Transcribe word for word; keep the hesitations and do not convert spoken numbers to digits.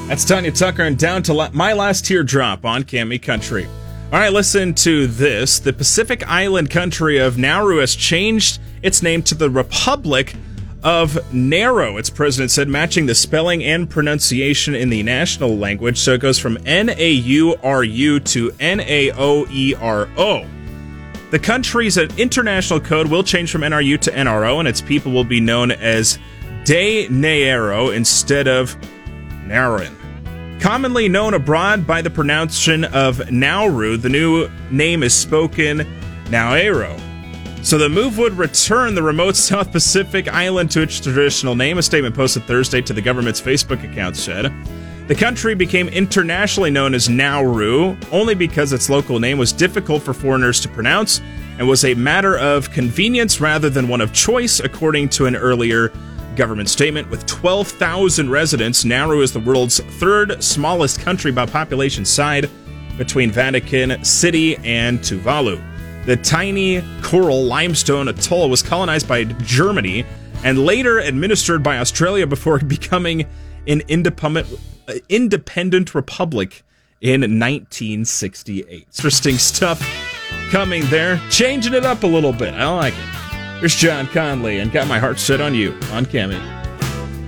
That's Tanya Tucker and Down to La- My Last Teardrop on Cami Country. All right, listen to this. The Pacific Island country of Nauru has changed its name to the Republic of Nauru, its president said, matching the spelling and pronunciation in the national language. So it goes from N A U R U to N A O E R O. The country's international code will change from N R U to N R O, and its people will be known as De Naero instead of Nauruan. Commonly known abroad by the pronunciation of Nauru, the new name is spoken Naero. So the move would return the remote South Pacific island to its traditional name, a statement posted Thursday to the government's Facebook account said. The country became internationally known as Nauru only because its local name was difficult for foreigners to pronounce and was a matter of convenience rather than one of choice, according to an earlier government statement. With twelve thousand residents, Nauru is the world's third smallest country by population side, between Vatican City and Tuvalu. The tiny coral limestone atoll was colonized by Germany and later administered by Australia before becoming an independent, uh, independent republic in nineteen sixty-eight. Interesting stuff coming there. Changing it up a little bit. I like it. Here's John Conley and Got My Heart Set on You on Cami.